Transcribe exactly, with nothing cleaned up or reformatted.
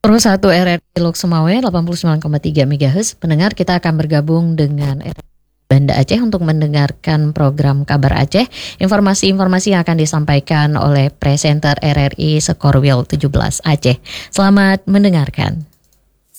Pro satu R R I Lok Sumawe delapan puluh sembilan koma tiga megahertz. Pendengar, kita akan bergabung dengan R R I Banda Aceh untuk mendengarkan program Kabar Aceh. Informasi-informasi yang akan disampaikan oleh presenter R R I Sekorwil tujuh belas Aceh. Selamat mendengarkan.